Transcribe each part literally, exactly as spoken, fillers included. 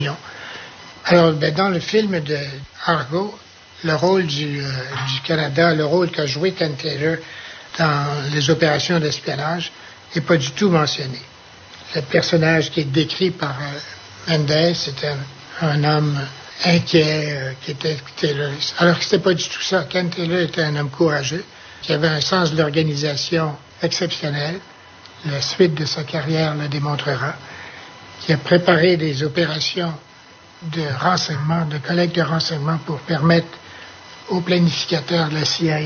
Alors, ben, dans le film de Argo, le rôle du, euh, du Canada, le rôle qu'a joué Ken Taylor dans les opérations d'espionnage n'est pas du tout mentionné. Le personnage qui est décrit par euh, Mendes, c'était un, un homme inquiet euh, qui était Taylor. Alors que c'était pas du tout ça. Ken Taylor était un homme courageux, qui avait un sens de l'organisation exceptionnel. La suite de sa carrière le démontrera. Qui a préparé des opérations de renseignement, de collecte de renseignements pour permettre aux planificateurs de la C I A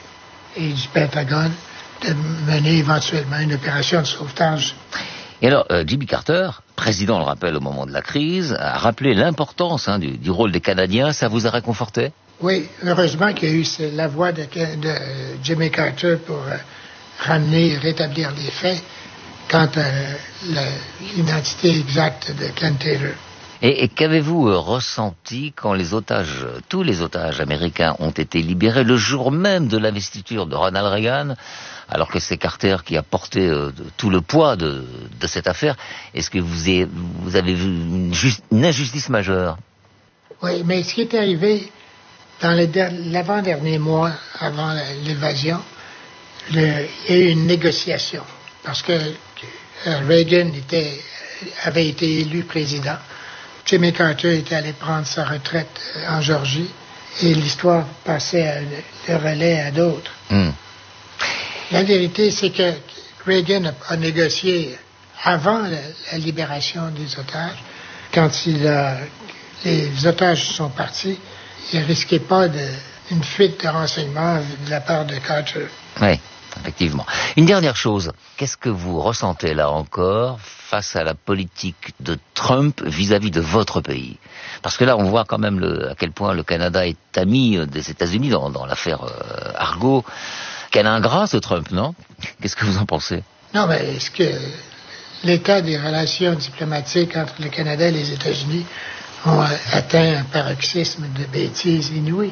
et du Pentagone de mener éventuellement une opération de sauvetage. Et alors, euh, Jimmy Carter, président, on le rappelle, au moment de la crise, a rappelé l'importance hein, du, du rôle des Canadiens. Ça vous a réconforté? Oui, heureusement qu'il y a eu la voix de, de Jimmy Carter pour euh, ramener, rétablir les faits quant à l'identité exacte de Ken Taylor. Et, et qu'avez-vous euh, ressenti quand les otages, tous les otages américains ont été libérés le jour même de l'investiture de Ronald Reagan, alors que c'est Carter qui a porté euh, tout le poids de, de cette affaire? Est-ce que vous avez, vous avez vu une, juste, une injustice majeure? Oui, mais ce qui est arrivé dans l'avant-dernier mois avant l'évasion, il y a eu une négociation, parce que Reagan était, avait été élu président. Jimmy Carter était allé prendre sa retraite en Géorgie et l'histoire passait à, le relais à d'autres. Mm. La vérité, c'est que Reagan a, a négocié avant la, la libération des otages. Quand il a, les otages sont partis, il ne risquait pas de, une fuite de renseignements de la part de Carter. Oui, effectivement. Une dernière chose, qu'est-ce que vous ressentez là encore face à la politique de Trump vis-à-vis de votre pays? Parce que là, on voit quand même le, à quel point le Canada est ami des États-Unis dans, dans l'affaire euh, Argo. Quel ingrat ce Trump, non? Qu'est-ce que vous en pensez? Non, mais est-ce que l'état des relations diplomatiques entre le Canada et les États-Unis ont atteint un paroxysme de bêtises inouïes?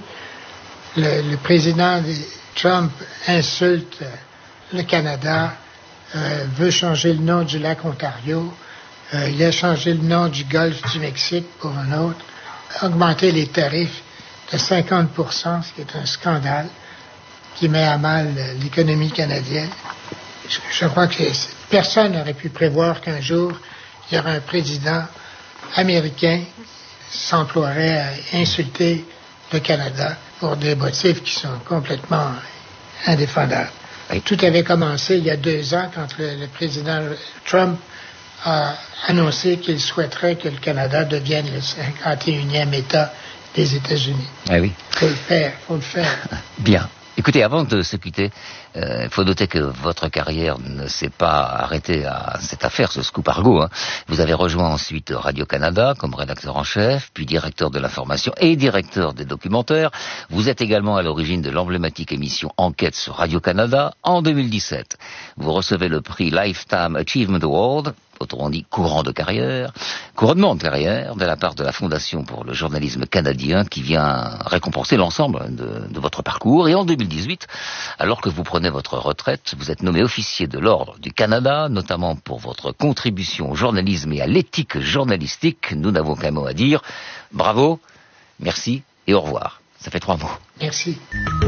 Le, le président Trump insulte le Canada, euh, veut changer le nom du lac Ontario, euh, il a changé le nom du golfe du Mexique pour un autre, augmenté les tarifs de cinquante pour cent, ce qui est un scandale qui met à mal l'économie canadienne. Je, je crois que personne n'aurait pu prévoir qu'un jour, il y aurait un président américain qui s'emploierait à insulter le Canada pour des motifs qui sont complètement indéfendables. Et tout avait commencé il y a deux ans quand le, le président Trump a annoncé qu'il souhaiterait que le Canada devienne le cinquante et unième État des États-Unis. Ah oui. Faut le faire, faut le faire. Bien. Écoutez, avant de se quitter, il euh, faut noter que votre carrière ne s'est pas arrêtée à cette affaire, ce scoop Argo. Hein. Vous avez rejoint ensuite Radio-Canada comme rédacteur en chef, puis directeur de l'information et directeur des documentaires. Vous êtes également à l'origine de l'emblématique émission Enquête sur Radio-Canada. En deux mille dix-sept, vous recevez le prix Lifetime Achievement Award, autrement dit courant de carrière, couronnement de carrière de la part de la Fondation pour le journalisme canadien qui vient récompenser l'ensemble de, de votre parcours. Et en deux mille dix-huit, alors que vous prenez votre retraite, vous êtes nommé officier de l'Ordre du Canada, notamment pour votre contribution au journalisme et à l'éthique journalistique. Nous n'avons qu'un mot à dire. Bravo, merci et au revoir. Ça fait trois mots. Merci.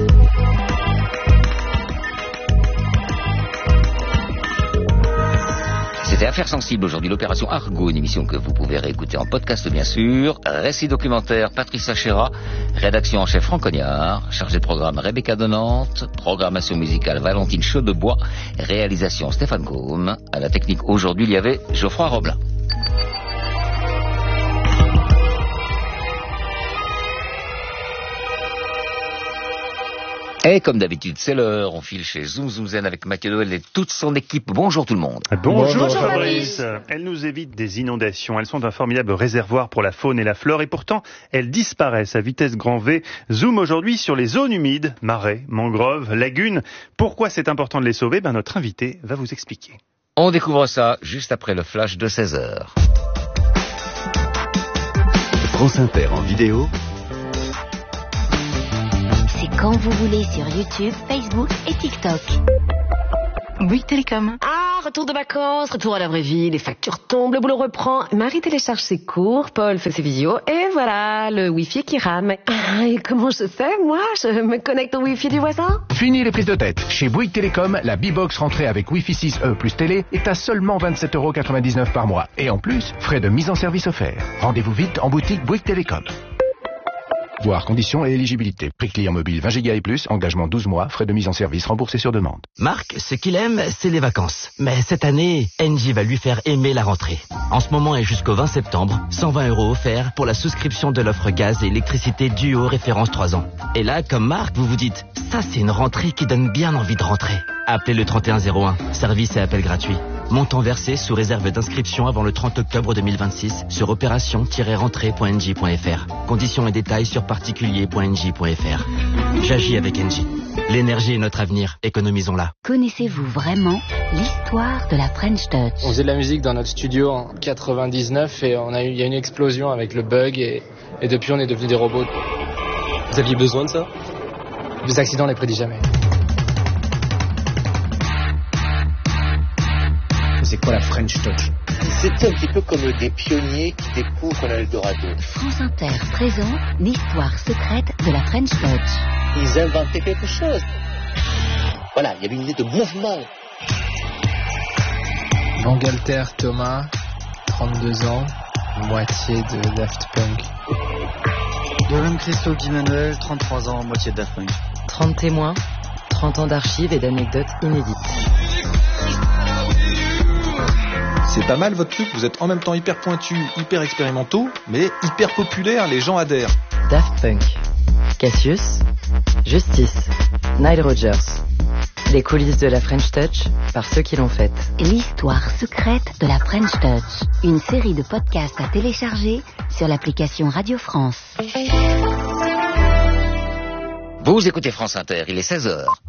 C'était Affaires sensibles aujourd'hui, l'opération Argo, une émission que vous pouvez réécouter en podcast bien sûr. Récit documentaire Patrice Achera, rédaction en chef Franck Cognard, chargé de programme Rebecca Donante, programmation musicale Valentine Chaudebois, réalisation Stéphane Combe. À la technique aujourd'hui, il y avait Geoffroy Roblin. Et comme d'habitude, c'est l'heure, on file chez Zoom Zoom Zen avec Mathieu Noël et toute son équipe. Bonjour tout le monde. Bonjour, Bonjour Fabrice. Elles nous évitent des inondations. Elles sont un formidable réservoir pour la faune et la flore et pourtant, elles disparaissent à vitesse grand V. Zoom aujourd'hui sur les zones humides, marais, mangroves, lagunes. Pourquoi c'est important de les sauver? Ben, notre invité va vous expliquer. On découvre ça juste après le flash de seize heures. France Inter en vidéo. C'est quand vous voulez sur YouTube, Facebook et TikTok. Bouygues Télécom. Ah retour de vacances, retour à la vraie vie, les factures tombent, le boulot reprend. Marie télécharge ses cours, Paul fait ses visios, et voilà, le wifi qui rame. Ah, et comment je fais, moi? Je me connecte au wifi du voisin? Fini les prises de tête. Chez Bouygues Télécom, la B-Box rentrée avec Wi-Fi six E plus télé est à seulement vingt-sept euros quatre-vingt-dix-neuf par mois. Et en plus, frais de mise en service offerts. Rendez-vous vite en boutique Bouygues Télécom. Voir conditions et éligibilité. Prix client mobile vingt gigas et plus, engagement douze mois, frais de mise en service remboursés sur demande. Marc, ce qu'il aime, c'est les vacances. Mais cette année, Engie va lui faire aimer la rentrée. En ce moment et jusqu'au vingt septembre, cent vingt euros offerts pour la souscription de l'offre gaz et électricité Duo référence trois ans. Et là, comme Marc, vous vous dites, ça c'est une rentrée qui donne bien envie de rentrer. Appelez le trente et un zéro un, service et appel gratuit. Montant versé sous réserve d'inscription avant le trente octobre deux mille vingt-six sur opération tiret rentrée point engie point f r. Conditions et détails sur particulier point engie point f r. J'agis avec Engie. L'énergie est notre avenir, économisons-la. Connaissez-vous vraiment l'histoire de la French Touch? On faisait de la musique dans notre studio en quatre-vingt-dix-neuf et on a eu, il y a eu une explosion avec le bug et, et depuis on est devenus des robots. Vous aviez besoin de ça? Les accidents, on les prédit jamais. C'est quoi la French Touch? C'est un petit peu comme des pionniers qui découvrent l'Eldorado. France Inter présente l'histoire secrète de la French Touch. Ils inventaient quelque chose. Voilà, il y avait une idée de mouvement. Bangalter Thomas, trente-deux ans, moitié de Daft Punk. Yoram Christo Guy Manuel, trente-trois ans, moitié de Daft Punk. trente témoins, trente ans d'archives et d'anecdotes inédites. C'est pas mal votre truc, vous êtes en même temps hyper pointus, hyper expérimentaux, mais hyper populaires, les gens adhèrent. Daft Punk, Cassius, Justice, Nile Rodgers. Les coulisses de la French Touch par ceux qui l'ont faite. L'histoire secrète de la French Touch. Une série de podcasts à télécharger sur l'application Radio France. Vous écoutez France Inter, il est seize heures.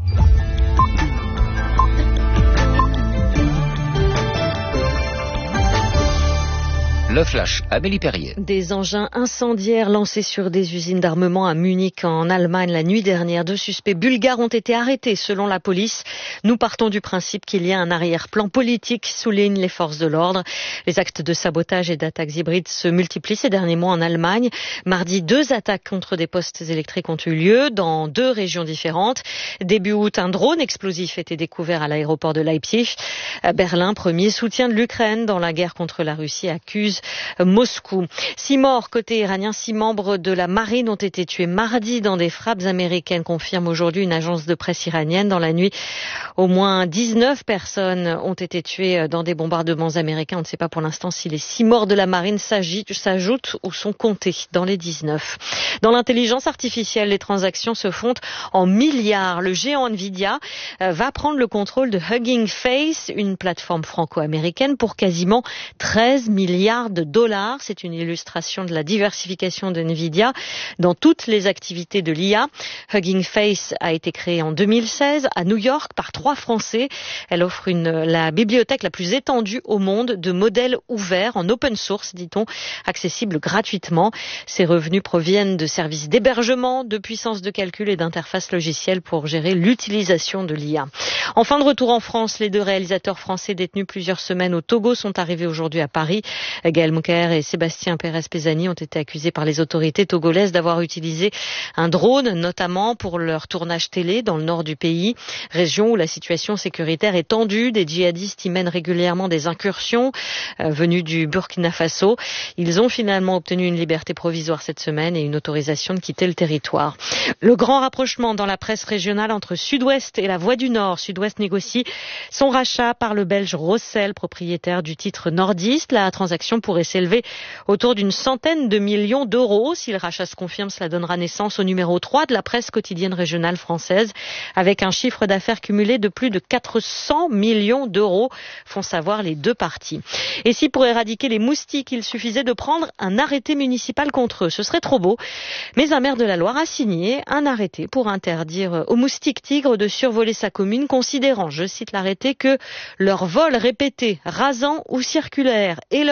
Le flash, Amélie Perrier. Des engins incendiaires lancés sur des usines d'armement à Munich en Allemagne la nuit dernière. Deux suspects bulgares ont été arrêtés selon la police. Nous partons du principe qu'il y a un arrière-plan politique, soulignent les forces de l'ordre. Les actes de sabotage et d'attaques hybrides se multiplient ces derniers mois en Allemagne. Mardi, deux attaques contre des postes électriques ont eu lieu dans deux régions différentes. Début août, un drone explosif a été découvert à l'aéroport de Leipzig. Berlin, premier soutien de l'Ukraine dans la guerre contre la Russie, accuse Moscou. Six morts côté iranien, six membres de la marine ont été tués mardi dans des frappes américaines, confirme aujourd'hui une agence de presse iranienne. Dans la nuit, au moins dix-neuf personnes ont été tuées dans des bombardements américains. On ne sait pas pour l'instant si les six morts de la marine s'ajoutent ou sont comptés dans les dix-neuf. Dans l'intelligence artificielle, les transactions se font en milliards. Le géant Nvidia va prendre le contrôle de Hugging Face, une plateforme franco-américaine, pour quasiment treize milliards de dollars. C'est une illustration de la diversification de Nvidia dans toutes les activités de l'I A. Hugging Face a été créée en deux mille seize à New York par trois Français. Elle offre une, la bibliothèque la plus étendue au monde de modèles ouverts en open source, dit-on, accessibles gratuitement. Ses revenus proviennent de services d'hébergement, de puissance de calcul et d'interfaces logicielles pour gérer l'utilisation de l'I A. En fin de retour en France, les deux réalisateurs français détenus plusieurs semaines au Togo sont arrivés aujourd'hui à Paris. Gaël Moukher et Sébastien Pérez-Pézani ont été accusés par les autorités togolaises d'avoir utilisé un drone, notamment pour leur tournage télé dans le nord du pays, région où la situation sécuritaire est tendue. Des djihadistes y mènent régulièrement des incursions euh, venues du Burkina Faso. Ils ont finalement obtenu une liberté provisoire cette semaine et une autorisation de quitter le territoire. Le grand rapprochement dans la presse régionale entre Sud-Ouest et la Voix du Nord. Sud-Ouest négocie son rachat par le Belge Rossel, propriétaire du titre nordiste. La transaction pourrait s'élever autour d'une centaine de millions d'euros. Si le rachat se confirme, cela donnera naissance au numéro trois de la presse quotidienne régionale française, avec un chiffre d'affaires cumulé de plus de quatre cents millions d'euros, font savoir les deux parties. Et si pour éradiquer les moustiques, il suffisait de prendre un arrêté municipal contre eux, ce serait trop beau. Mais un maire de la Loire a signé un arrêté pour interdire aux moustiques tigres de survoler sa commune, considérant, je cite l'arrêté, que leur vol répété, rasant ou circulaire et leur piqûre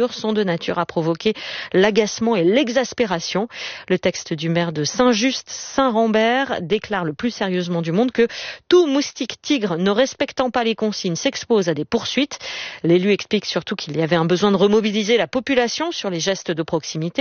mesures sont de nature à provoquer l'agacement et l'exaspération. Le texte du maire de Saint-Just-Saint-Rambert déclare le plus sérieusement du monde que tout moustique tigre ne respectant pas les consignes s'expose à des poursuites. L'élu explique surtout qu'il y avait un besoin de remobiliser la population sur les gestes de proximité.